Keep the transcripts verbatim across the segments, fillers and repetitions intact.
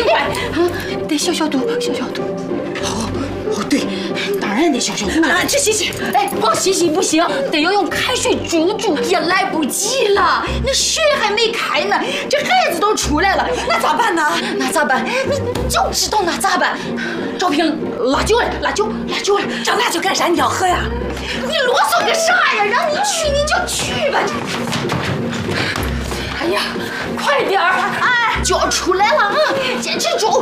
快，得消消毒，消消毒。哦哦，对，当然得消消毒了。 啊，去洗洗。 哎，光洗洗不行，得要用开水煮煮，也来不及了。那水还没开呢，这孩子都出来了， 那咋办呢？ 那咋办？你就知道那咋办？找瓶辣酒来，辣酒，辣酒来。 找辣酒干啥？你要喝呀？ 你啰嗦个啥呀？让你去你就去吧。哎呀，快点儿！哎，就要出来了啊！坚持住！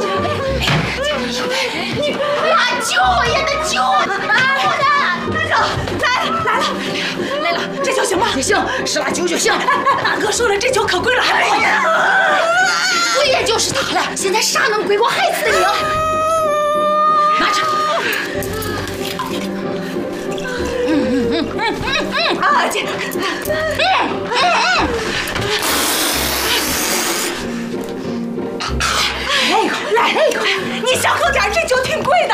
你辣酒呀，那酒啊！我的大哥来了来了来了， 这酒行吗？ 也行，是辣酒就行。 大哥说了，这酒可贵了，还不好。 贵也就是它了，现在啥能贵过孩子的命？拿着。嗯嗯嗯嗯嗯嗯啊，姐。 嗯嗯嗯。来一口，来一口， 你小口点，这酒挺贵的。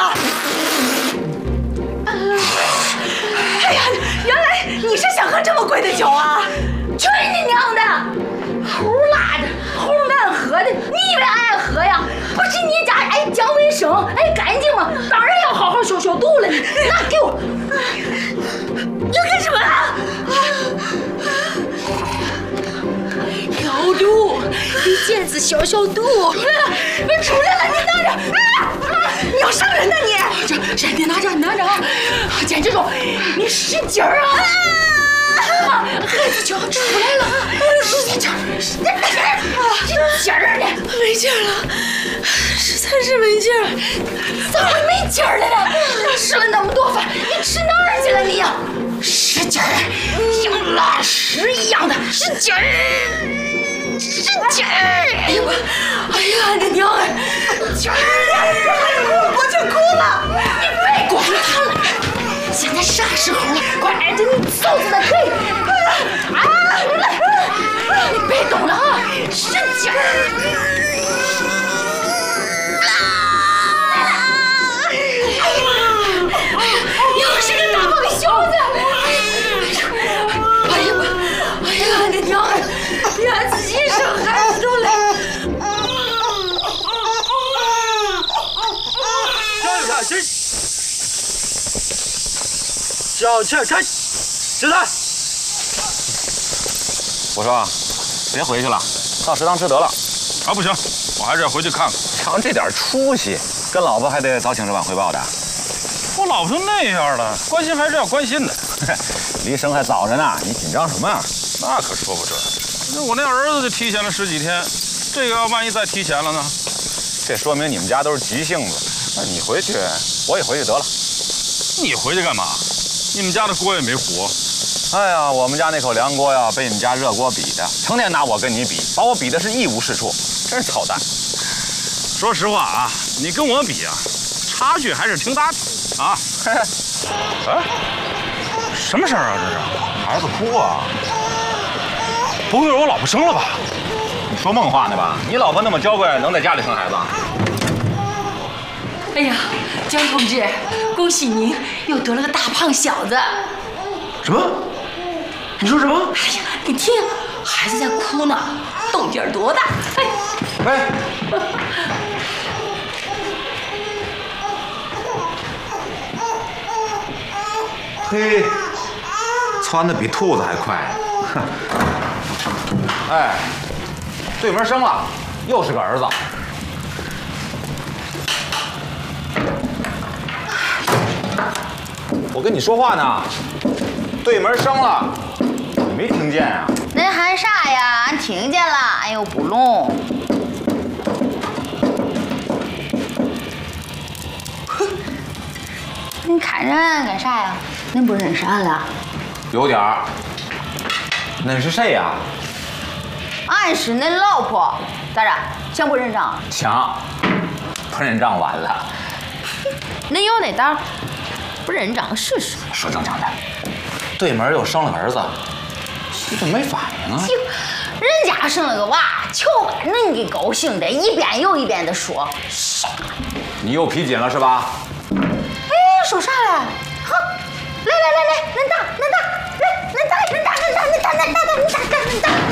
哎呀，原来你是想喝这么贵的酒啊！ 去你娘的！齁辣的，齁难喝的，你以为俺爱喝呀？不是你家爱讲卫生、爱干净吗？当然要好好消消毒了。拿给我，你要干什么啊？消毒，给毽子消消毒。别出来了，你拿着！啊！ 你要伤人呢你！ 这这，你拿着，拿着啊！坚持住，你使劲儿啊！啊！孩子就要出来了，使劲儿，使劲儿，使劲儿呢！ 没劲儿了，实在是没劲儿。 咋会没劲儿了呢？吃了那么多饭，你吃哪儿去了你呀？使劲儿，像拉屎一样的使劲儿。使劲儿！哎呀我，哎呀，你娘哎！劲儿啊！ 我我就哭了！ 你别管他了，现在啥时候了？快挨着你嫂子的腿！快了！啊！你别动了啊！使劲儿！又是个大胖小子！哎呀妈！哎呀，你娘哎！连自己生孩子都累。 小倩开，食堂。 我说，别回去了，到食堂吃得了。 啊，不行，我还是要回去看看。 长这点出息，跟老婆还得早请示晚汇报的。 我老婆都那样了，关心还是要关心的。 离生还早着呢，你紧张什么呀？ 那可说不准。那我那儿子就提前了十几天，这个要万一再提前了呢？ 这说明你们家都是急性子。那你回去，我也回去得了。 你回去干嘛？你们家的锅也没糊。 哎呀，我们家那口凉锅呀，被你们家热锅比的，成天拿我跟你比，把我比的是一无是处，真是操蛋。 说实话啊，你跟我比啊，差距还是挺大的啊。哎，什么声啊？这是孩子哭啊？ 不会是我老婆生了吧？ 你说梦话呢吧？你老婆那么娇贵，能在家里生孩子？ 哎呀，蒋同志，恭喜您又得了个大胖小子！ 什么？你说什么？ 哎呀，你听，孩子在哭呢，动静多大？哎， 喂，嘿，窜的比兔子还快。哼！哎，对门生了，又是个儿子。我跟你说话呢，对门生了，你没听见啊？ 恁喊啥呀？俺听见了，俺又不聋。哼，恁看着俺干啥呀？恁不认识俺了？ 有点儿。恁是谁呀？ 俺是恁老婆，咋着？想不认账？ 想，不认账完了。 恁有那胆儿？不认账试试。 说正经的，对门又生了个儿子，你怎么没反应啊？ 人家生了个娃，瞧把恁给高兴的，一遍又一遍的说。傻。 你又皮紧了是吧？ 哎，说啥嘞？好，来来来来，恁打恁打，来恁打恁打恁打恁打恁打恁打恁打恁打。